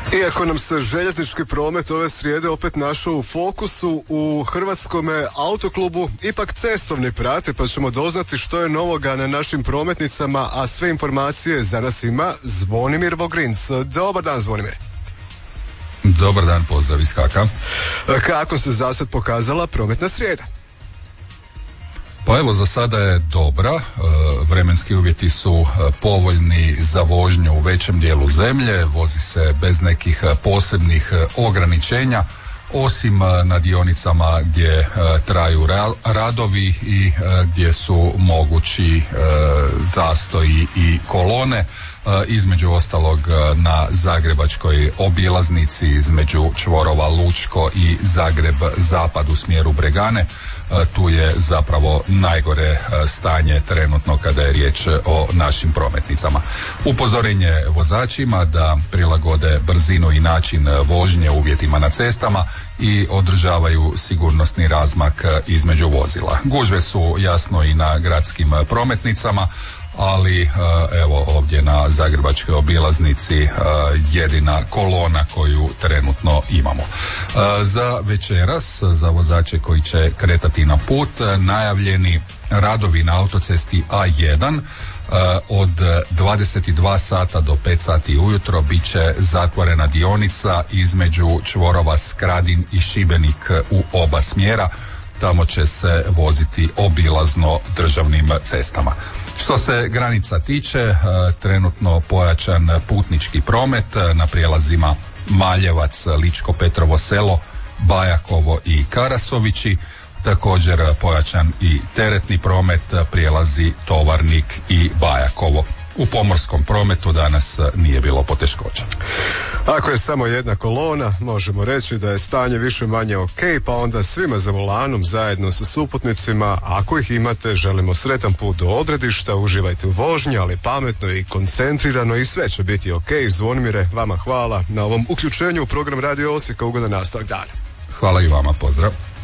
Iako nam se željeznički promet ove srijede opet našao u fokusu, u Hrvatskome autoklubu ipak cestovni prati, pa ćemo doznati što je novoga na našim prometnicama, a sve informacije za nas ima Zvonimir Vogrinc. Dobar dan, Zvonimir. Dobar dan, pozdrav iz Haka. Kako se za sad pokazala prometna srijeda? Pa evo, za sada je dobra, vremenski uvjeti su povoljni za vožnju u većem dijelu zemlje, vozi se bez nekih posebnih ograničenja, osim na dionicama gdje traju radovi i gdje su mogući zastoji i kolone, između ostalog na zagrebačkoj obilaznici između čvorova Lučko i Zagreb zapad u smjeru Bregane. Tu je zapravo najgore stanje trenutno kada je riječ o našim prometnicama. Upozorenje vozačima da prilagode brzinu i način vožnje uvjetima na cestama i održavaju sigurnosni razmak između vozila. Gužve su jasno i na gradskim prometnicama, ali evo ovdje na zagrebačkoj obilaznici jedina kolona koju trenutno imamo. Za večeras, za vozače koji će kretati na put, najavljeni radovi na autocesti A1 od 22 sata do 5 sati ujutro bit će zatvorena dionica između čvorova Skradin i Šibenik u oba smjera. Tamo će se voziti obilazno državnim cestama. Što se granica tiče, trenutno pojačan putnički promet na prijelazima Maljevac, Ličko Petrovo Selo, Bajakovo i Karasovići. Također pojačan i teretni promet, prijelazi Tovarnik i Bajakovo. U pomorskom prometu danas nije bilo poteškoća. Ako je samo jedna kolona, možemo reći da je stanje više manje ok, pa onda svima za volanom zajedno sa suputnicima, ako ih imate, želimo sretan put do odredišta, uživajte u vožnji, ali pametno i koncentrirano i sve će biti ok. Zvonimire, vama hvala na ovom uključenju u program Radio Osijeka, ugodan nastavak dana. Hvala i vama, pozdrav.